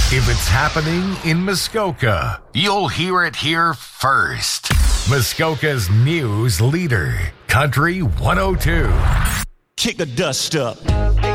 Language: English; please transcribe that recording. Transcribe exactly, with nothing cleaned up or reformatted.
If it's happening in Muskoka, you'll hear it here first. Muskoka's news leader, Country one oh two. Kick the dust up.